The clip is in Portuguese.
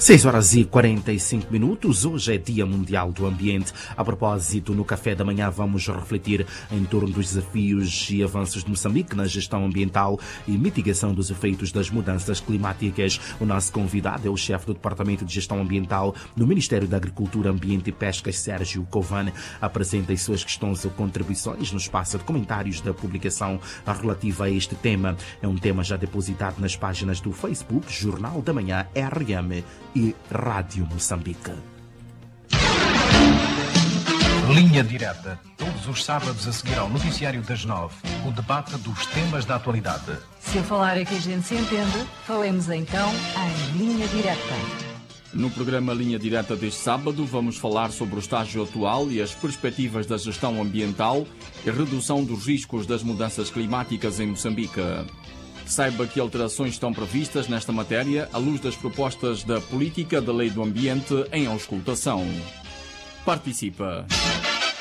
6h45. Hoje é Dia Mundial do Ambiente. A propósito, no café da manhã vamos refletir em torno dos desafios e avanços de Moçambique na gestão ambiental e mitigação dos efeitos das mudanças climáticas. O nosso convidado é o chefe do Departamento de Gestão Ambiental no Ministério da Agricultura, Ambiente e Pescas, Sérgio Covan. Apresenta as suas questões ou contribuições no espaço de comentários da publicação relativa a este tema. É um tema já depositado nas páginas do Facebook, Jornal da Manhã, RM e Rádio Moçambique. Linha Direta. Todos os sábados a seguir ao noticiário das 9. O debate dos temas da atualidade. Se a falar é que a gente se entende, falemos então em Linha Direta. No programa Linha Direta deste sábado vamos falar sobre o estágio atual e as perspectivas da gestão ambiental e redução dos riscos das mudanças climáticas em Moçambique. Saiba que alterações estão previstas nesta matéria à luz das propostas da Política da Lei do Ambiente em auscultação. Participa!